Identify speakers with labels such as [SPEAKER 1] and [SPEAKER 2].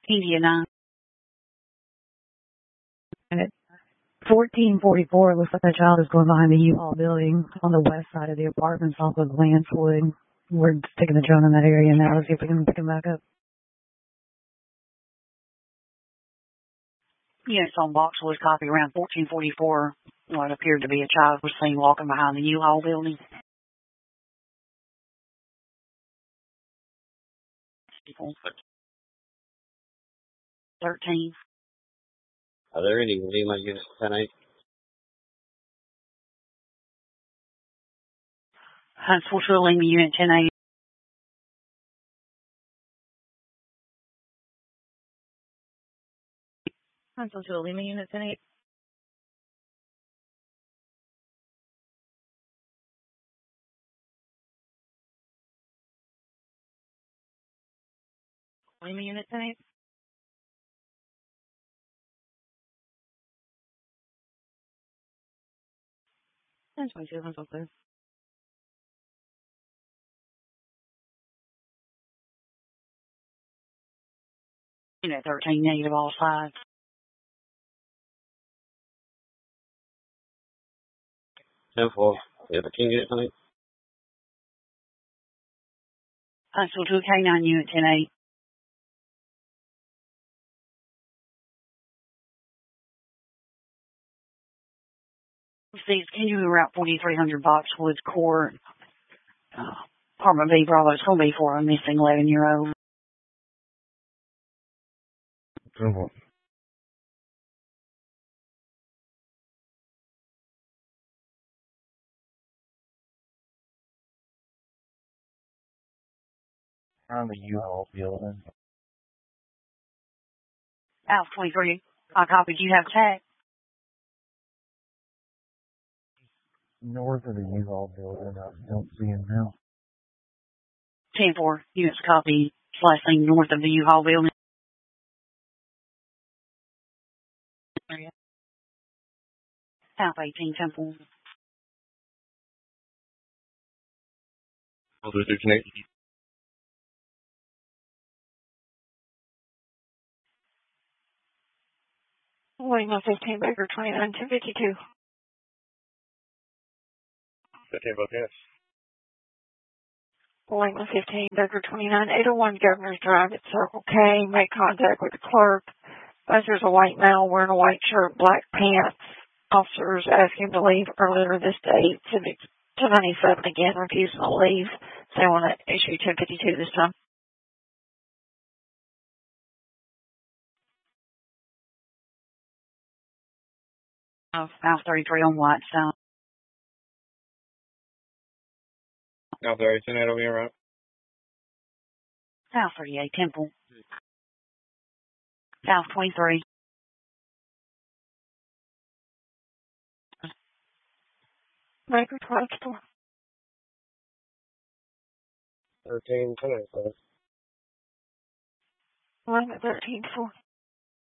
[SPEAKER 1] Indiana.
[SPEAKER 2] And at 1444, it looks like that child is going behind the U-Haul building on the west side of the apartments off of Lancewood. We're sticking the drone in that area now to see if we can pick him back up.
[SPEAKER 1] Units on Boxwood copy around 1444. What appeared to be a child was seen walking behind the U-Haul building. 13.
[SPEAKER 3] Are there any Lima units 10-8?
[SPEAKER 1] Huntsville to Lima Unit 10-8.
[SPEAKER 2] Huntsville to Lima Unit 10-8. Lima Unit 10-8. That's 22, Huntsville clear.
[SPEAKER 1] Unit 13, negative all sides.
[SPEAKER 3] 10-4. You have a King unit 10-8?
[SPEAKER 1] Huntsville to K9 Unit 10-8. Please, can you route 4300 Boxwood Court, Apartment B, Bravo? It's going to be for a missing 11-year-old.
[SPEAKER 3] 10-4.
[SPEAKER 4] On the U-Haul building.
[SPEAKER 1] Alpha 23, I copied. You have tag.
[SPEAKER 4] North of the U-Haul building, I don't see him now.
[SPEAKER 1] 10-4, units copy. Last thing north of the U-Haul building. Alpha 18, 10-4.
[SPEAKER 3] I'll do 13-8.
[SPEAKER 5] Lima 15, Baker 29, 252.
[SPEAKER 3] 15 both units.
[SPEAKER 5] Lima 15, Baker 29, 801 Governor's Drive at Circle K. Make contact with the clerk. There's a white male wearing a white shirt, black pants. Officers ask him to leave earlier this day. 297 again, refusing to leave. They want to issue 1052 this time.
[SPEAKER 1] Alpha 33 on Whitestone.
[SPEAKER 3] Alpha 38, over here, right?
[SPEAKER 1] Alpha 38, Temple. Alpha 23.
[SPEAKER 5] Baker 12-4.
[SPEAKER 3] 13, 10-8,
[SPEAKER 5] Lima 13-4.